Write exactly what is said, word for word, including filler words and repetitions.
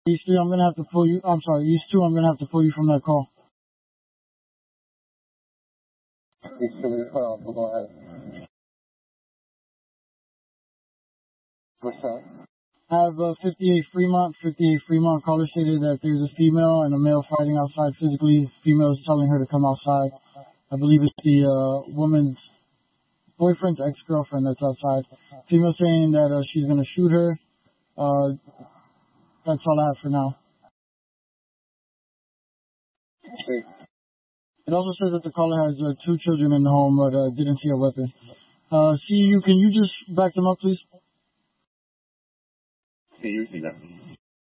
East three, I'm gonna have to pull you. I'm sorry, East two, I'm gonna have to pull you from that call. East two, hold on, go ahead. What's that? I have uh, fifty-eight Fremont. fifty-eight Fremont caller stated that there's a female and a male fighting outside physically. Female is telling her to come outside. I believe it's the uh, woman's boyfriend's ex-girlfriend that's outside. Female saying that uh, she's going to shoot her. Uh, that's all I have for now. See. It also says that the caller has uh, two children in the home, but uh, didn't see a weapon. Uh, C U, can you just back them up, please? See you, see that.